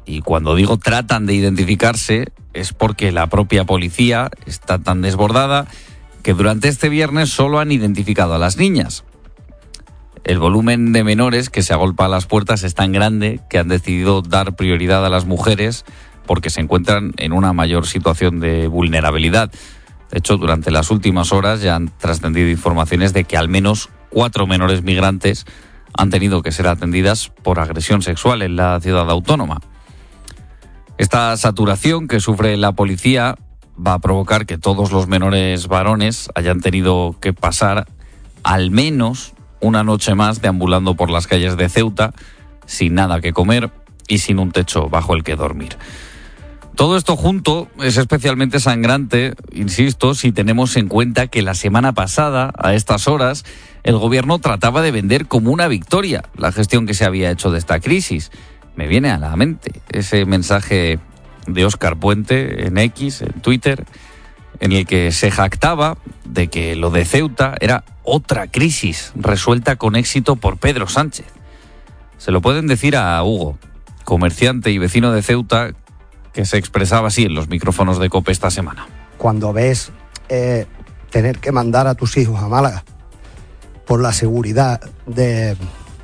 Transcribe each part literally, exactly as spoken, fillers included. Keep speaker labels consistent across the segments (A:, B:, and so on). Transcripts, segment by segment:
A: Y cuando digo tratan de identificarse, es porque la propia policía está tan desbordada que durante este viernes solo han identificado a las niñas. El volumen de menores que se agolpa a las puertas es tan grande que han decidido dar prioridad a las mujeres porque se encuentran en una mayor situación de vulnerabilidad. De hecho, durante las últimas horas ya han trascendido informaciones de que al menos cuatro menores migrantes han tenido que ser atendidas por agresión sexual en la ciudad autónoma. Esta saturación que sufre la policía va a provocar que todos los menores varones hayan tenido que pasar al menos una noche más deambulando por las calles de Ceuta sin nada que comer y sin un techo bajo el que dormir. Todo esto junto es especialmente sangrante, insisto, si tenemos en cuenta que la semana pasada, a estas horas, el gobierno trataba de vender como una victoria la gestión que se había hecho de esta crisis. Me viene a la mente ese mensaje de Óscar Puente en X, en Twitter, en el que se jactaba de que lo de Ceuta era otra crisis resuelta con éxito por Pedro Sánchez. Se lo pueden decir a Hugo, comerciante y vecino de Ceuta, que se expresaba así en los micrófonos de COPE esta semana.
B: Cuando ves eh, tener que mandar a tus hijos a Málaga por la seguridad de,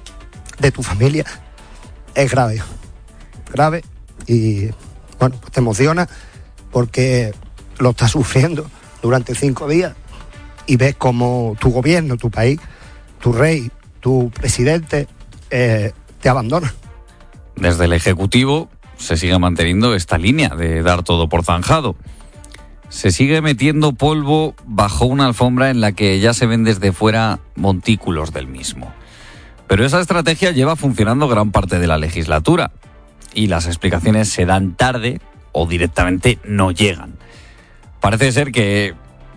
B: de tu familia, es grave, grave y bueno, pues te emociona porque lo estás sufriendo durante cinco días y ves como tu gobierno, tu país, tu rey, tu presidente eh, te abandona.
A: Desde el Ejecutivo se sigue manteniendo esta línea de dar todo por zanjado. Se sigue metiendo polvo bajo una alfombra en la que ya se ven desde fuera montículos del mismo. Pero esa estrategia lleva funcionando gran parte de la legislatura y las explicaciones se dan tarde o directamente no llegan. Parece ser que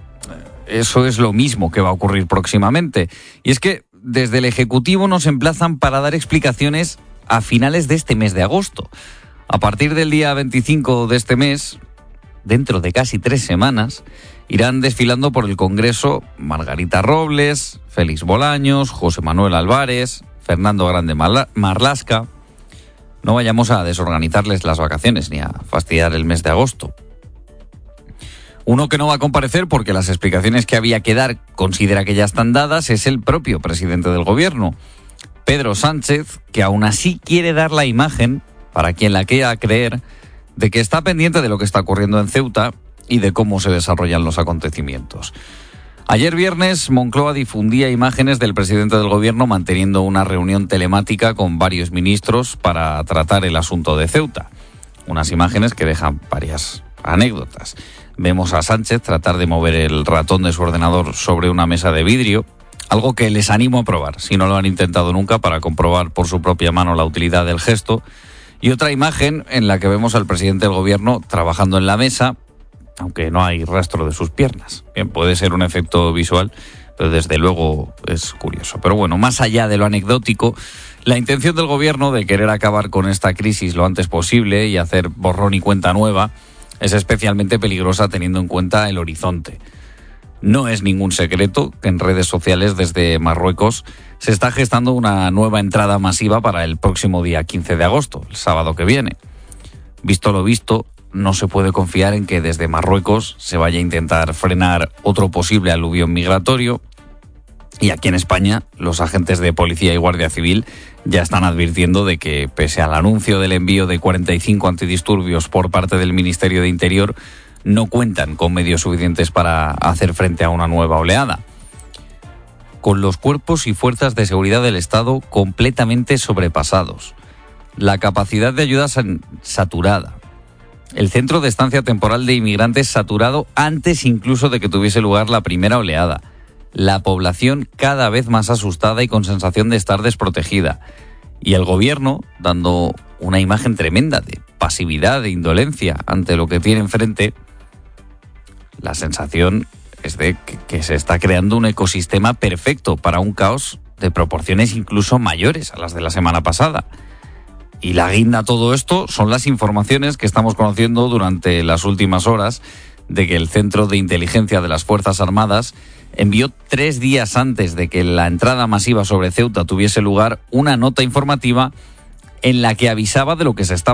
A: eso es lo mismo que va a ocurrir próximamente. Y es que desde el Ejecutivo nos emplazan para dar explicaciones a finales de este mes de agosto. A partir del día veinticinco de este mes, dentro de casi tres semanas, irán desfilando por el Congreso Margarita Robles, Félix Bolaños, José Manuel Álvarez, Fernando Grande Marlasca. No vayamos a desorganizarles las vacaciones ni a fastidiar el mes de agosto. Uno que no va a comparecer porque las explicaciones que había que dar considera que ya están dadas es el propio presidente del gobierno, Pedro Sánchez, que aún así quiere dar la imagen, para quien la quiera creer, de que está pendiente de lo que está ocurriendo en Ceuta y de cómo se desarrollan los acontecimientos. Ayer viernes, Moncloa difundía imágenes del presidente del gobierno manteniendo una reunión telemática con varios ministros para tratar el asunto de Ceuta. Unas imágenes que dejan varias anécdotas. Vemos a Sánchez tratar de mover el ratón de su ordenador sobre una mesa de vidrio, algo que les animo a probar, si no lo han intentado nunca, para comprobar por su propia mano la utilidad del gesto. Y otra imagen en la que vemos al presidente del gobierno trabajando en la mesa, aunque no hay rastro de sus piernas. Bien, puede ser un efecto visual, pero desde luego es curioso. Pero bueno, más allá de lo anecdótico, la intención del gobierno de querer acabar con esta crisis lo antes posible y hacer borrón y cuenta nueva es especialmente peligrosa teniendo en cuenta el horizonte. No es ningún secreto que en redes sociales desde Marruecos se está gestando una nueva entrada masiva para el próximo día quince de agosto, el sábado que viene. Visto lo visto, no se puede confiar en que desde Marruecos se vaya a intentar frenar otro posible aluvión migratorio. Y aquí en España, los agentes de Policía y Guardia Civil ya están advirtiendo de que, pese al anuncio del envío de cuarenta y cinco antidisturbios por parte del Ministerio de Interior, no cuentan con medios suficientes para hacer frente a una nueva oleada. Con los cuerpos y fuerzas de seguridad del Estado completamente sobrepasados, la capacidad de ayuda saturada, el centro de estancia temporal de inmigrantes saturado antes incluso de que tuviese lugar la primera oleada, la población cada vez más asustada y con sensación de estar desprotegida, y el gobierno dando una imagen tremenda de pasividad, de indolencia ante lo que tiene enfrente. La sensación es de que, que se está creando un ecosistema perfecto para un caos de proporciones incluso mayores a las de la semana pasada. Y la guinda a todo esto son las informaciones que estamos conociendo durante las últimas horas de que el Centro de Inteligencia de las Fuerzas Armadas envió tres días antes de que la entrada masiva sobre Ceuta tuviese lugar una nota informativa en la que avisaba de lo que se estaba